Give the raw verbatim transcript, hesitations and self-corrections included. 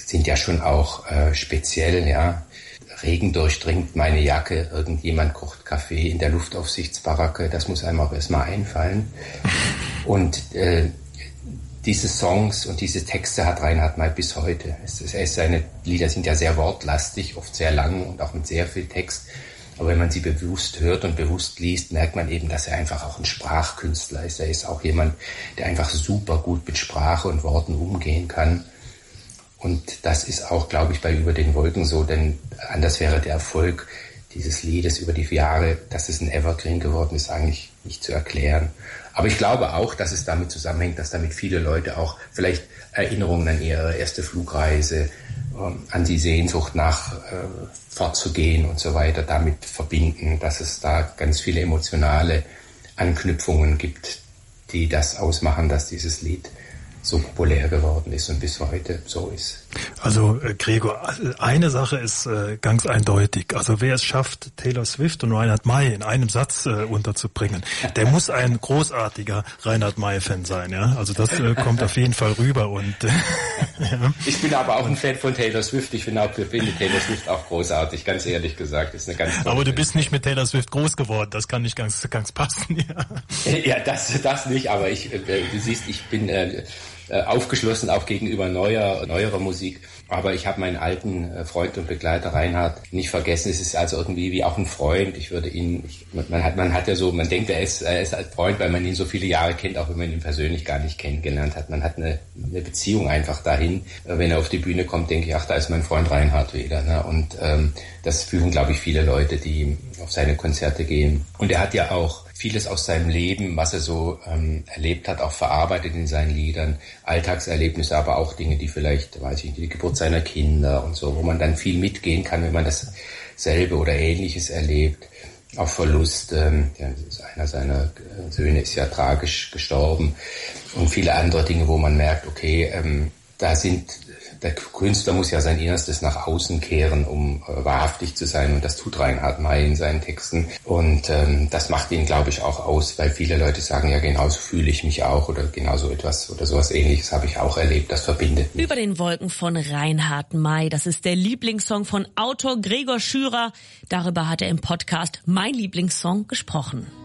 sind ja schon auch äh, speziell, ja. Regen durchdringt meine Jacke, irgendjemand kocht Kaffee in der Luftaufsichtsbaracke, das muss einem auch erstmal einfallen. Und äh, diese Songs und diese Texte hat Reinhard May bis heute. Es, es, seine Lieder sind ja sehr wortlastig, oft sehr lang und auch mit sehr viel Text. Aber wenn man sie bewusst hört und bewusst liest, merkt man eben, dass er einfach auch ein Sprachkünstler ist. Er ist auch jemand, der einfach super gut mit Sprache und Worten umgehen kann. Und das ist auch, glaube ich, bei Über den Wolken so, denn anders wäre der Erfolg dieses Liedes über die Jahre, dass es ein Evergreen geworden ist, eigentlich nicht zu erklären. Aber ich glaube auch, dass es damit zusammenhängt, dass damit viele Leute auch vielleicht Erinnerungen an ihre erste Flugreise, an die Sehnsucht nach äh, fortzugehen und so weiter damit verbinden, dass es da ganz viele emotionale Anknüpfungen gibt, die das ausmachen, dass dieses Lied so populär geworden ist und bis heute so ist. Also äh, Gregor, eine Sache ist äh, ganz eindeutig. Also wer es schafft, Taylor Swift und Reinhard May in einem Satz äh, unterzubringen, der muss ein großartiger Reinhard May-Fan sein. Ja, also das äh, kommt auf jeden Fall rüber. Und äh, ja. Ich bin aber auch ein Fan von Taylor Swift. Ich finde auch, finde Taylor Swift auch großartig. Ganz ehrlich gesagt, ist eine ganz. Aber du bist nicht mit Taylor Swift groß geworden. Das kann nicht ganz ganz passen. Ja, ja das das nicht. Aber ich, äh, du siehst, ich bin äh, aufgeschlossen auch gegenüber neuer, neuerer Musik. Aber ich habe meinen alten Freund und Begleiter Reinhard nicht vergessen. Es ist also irgendwie wie auch ein Freund. Ich würde ihn, ich, man hat, man hat ja so, man denkt, er ist, er ist als Freund, weil man ihn so viele Jahre kennt, auch wenn man ihn persönlich gar nicht kennengelernt hat. Man hat eine, eine Beziehung einfach dahin. Wenn er auf die Bühne kommt, denke ich, ach, da ist mein Freund Reinhard wieder. Ne? Und ähm, das fühlen, glaube ich, viele Leute, die auf seine Konzerte gehen. Und er hat ja auch vieles aus seinem Leben, was er so ähm, erlebt hat, auch verarbeitet in seinen Liedern. Alltagserlebnisse, aber auch Dinge, die vielleicht, weiß ich nicht, die Geburt seiner Kinder und so, wo man dann viel mitgehen kann, wenn man dasselbe oder Ähnliches erlebt. Auch Verlust, ähm, ja, einer seiner Söhne ist ja tragisch gestorben und viele andere Dinge, wo man merkt, okay, ähm, da sind der Künstler muss ja sein Innerstes nach außen kehren, um äh, wahrhaftig zu sein. Und das tut Reinhard May in seinen Texten. Und ähm, das macht ihn, glaube ich, auch aus, weil viele Leute sagen, ja, genauso fühle ich mich auch oder genauso etwas oder sowas Ähnliches habe ich auch erlebt. Das verbindet mich. Über den Wolken von Reinhard May. Das ist der Lieblingssong von Autor Gregor Schürer. Darüber hat er im Podcast Mein Lieblingssong gesprochen.